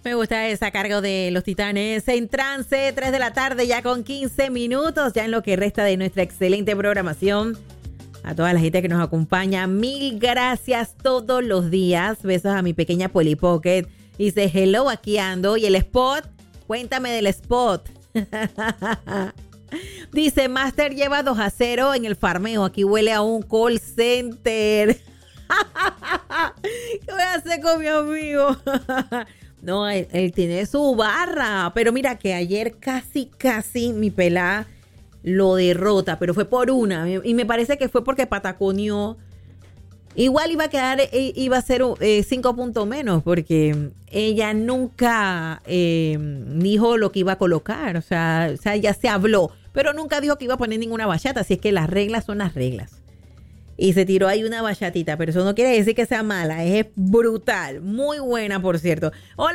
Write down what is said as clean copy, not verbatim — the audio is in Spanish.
Me gusta esa cargo de los Titanes en trance, 3 de la tarde ya con 15 minutos, ya en lo que resta de nuestra excelente programación. A toda la gente que nos acompaña, mil gracias todos los días. Besos a mi pequeña Polly Pocket. Dice, hello, aquí ando. ¿Y el spot? Cuéntame del spot. Dice, Master lleva 2-0 en el farmeo. Aquí huele a un call center. ¿Qué voy a hacer con mi amigo? No, él tiene su barra. Pero mira que ayer casi mi pelada lo derrota. Pero fue por una. Y me parece que fue porque pataconeó. Igual iba a ser 5 puntos menos. Porque ella nunca dijo lo que iba a colocar. O sea, ya se habló. Pero nunca dijo que iba a poner ninguna bachata. Así es que las reglas son las reglas. Y se tiró ahí una bachatita, pero eso no quiere decir que sea mala, es brutal, muy buena, por cierto. Hola.